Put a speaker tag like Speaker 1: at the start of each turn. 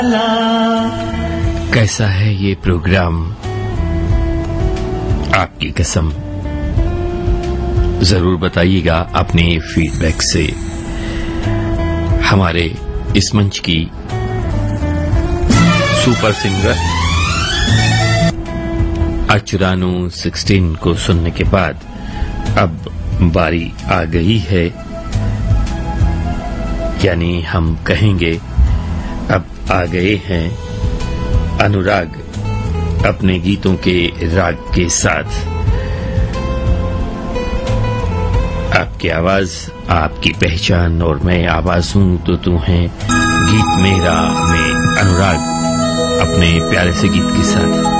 Speaker 1: कैसा है ये प्रोग्राम? आपकी कसम जरूर बताइएगा अपने फीडबैक से। हमारे इस मंच की सुपर सिंगर अचुरानू 16 को सुनने के बाद अब बारी आ गई है, यानी हम कहेंगे अब आ गए हैं अनुराग अपने गीतों के राग के साथ। आपकी आवाज, आपकी पहचान और मैं आवाज हूं तो तू है गीत मेरा में अनुराग अपने प्यारे से गीत के साथ।